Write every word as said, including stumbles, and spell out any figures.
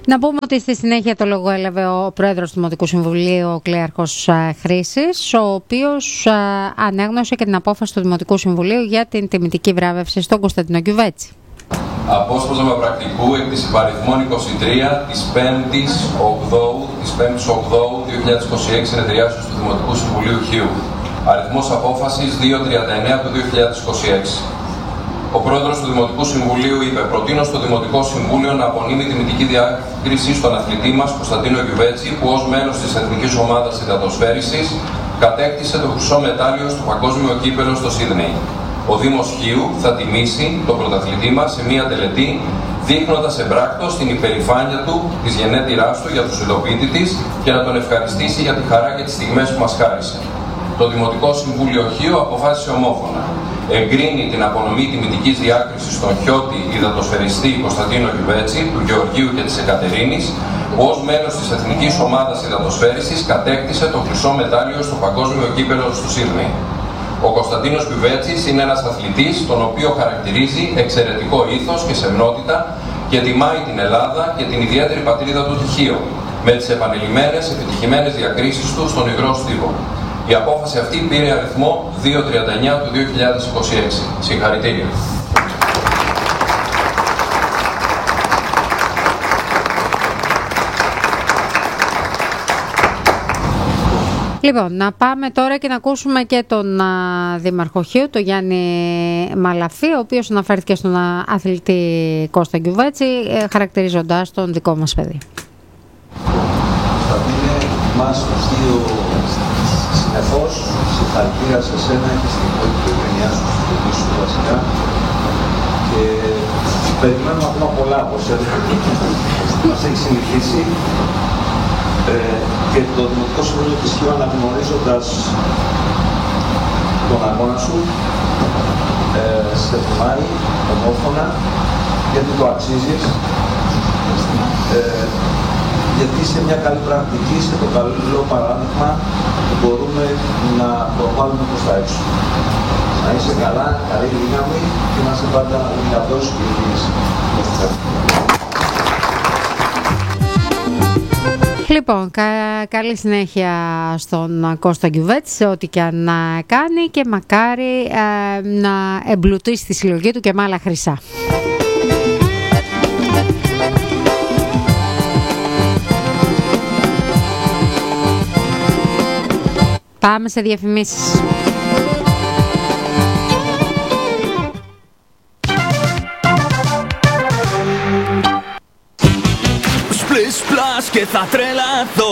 Να πούμε ότι στη συνέχεια το λόγο έλαβε ο πρόεδρος του Δημοτικού Συμβουλίου, ο Κλέαρχος Χρήσης, ο οποίος ανέγνωσε και την απόφαση του Δημοτικού Συμβουλίου για την τιμητική βράβευση στον Κωνσταντίνο Κιουβέτσι. Απόσπασμα με πρακτικού εκ της υπαριθμών είκοσι τρία της πέμπτης οκτώου δύο χιλιάδες είκοσι έξι συνεδριάσεως του Δημοτικού Συμβουλίου Χίου. Αριθμός απόφασης διακόσια τριάντα εννέα του δύο χιλιάδες είκοσι έξι. Ο πρόεδρος του Δημοτικού Συμβουλίου είπε: προτείνω στο Δημοτικό Συμβούλιο να απονείμει τιμητική διάκριση στον αθλητή μας Κωνσταντίνο Κιουβέτσι, που ως μέλος της Εθνικής Ομάδας Υδατοσφαίρισης κατέκτησε το χρυσό μετάλλιο στο Παγκόσμιο Κύπελλο στο Σίδνεϊ. Ο Δήμος Χίου θα τιμήσει τον πρωταθλητή μας σε μια τελετή, δείχνοντας εμπράκτος την υπερηφάνεια του, της γενέτειράς του για το συλλοπίτη της και να τον ευχαριστήσει για τη χαρά και τις στιγμές που μας χάρισε. Το Δημοτικό Συμβούλιο Χίου αποφάσισε ομόφωνα. Εγκρίνει την απονομή τιμητικής διάκρισης στον χιώτη υδατοσφαιριστή Κωνσταντίνο Κιουβέτσι, του Γεωργίου και της Εκατερίνης, που ως μέλος της Εθνικής Ομάδας Υδατοσφαίρισης κατέκτησε το χρυσό μετάλλιο στο Παγκόσμιο Κύπελλο στο Σίδνεϊ. Ο Κωνσταντίνος Κιουβέτσης είναι ένας αθλητής, τον οποίο χαρακτηρίζει εξαιρετικό ήθος και σεμνότητα και τιμάει την Ελλάδα και την ιδιαίτερη πατρίδα του τη Χίο, με τις επανειλημμένες επιτυχημένες διακρίσεις του στον υγρό στίβο. Η απόφαση αυτή πήρε αριθμό διακόσια τριάντα εννέα του δύο χιλιάδες είκοσι έξι. Συγχαρητήρια. Λοιπόν, να πάμε τώρα και να ακούσουμε και τον α, Δήμαρχο Χίου, τον Γιάννη Μαλαφή, ο οποίος αναφέρθηκε στον α, αθλητή Κώστα Κιουβέτσι, ε, χαρακτηρίζοντας τον δικό μας παιδί. Κωνσταντίνε, μας στείλω συνεχώς συγχαρητήρια σε σένα και στην υπόλοιπη οικογένειά σου, στην οικογένειά σου βασικά, και περιμένουμε ακόμα πολλά από σένα. Μας έχει συνηθίσει. Ε, και το Δημοτικό Συμβούλιο της Χίου, αναγνωρίζοντας τον αγώνα σου, ε, σε τιμάει ομόφωνα, γιατί το αξίζεις, ε, γιατί είσαι μια καλή πρακτική, είσαι το καλό παράδειγμα που μπορούμε να προβάλλουμε προς τα έξω. Να είσαι καλά, καλή δύναμη και να είσαι πάντα δυνατός και υγιής. Λοιπόν, κα, καλή συνέχεια στον Κώστα Κιουβέτσι σε ό,τι και αν κάνει και μακάρι ε, να εμπλουτίσει τη συλλογή του και με άλλα χρυσά. Πάμε σε διαφημίσεις. Σπλες πλάς και θα τρελαθώ.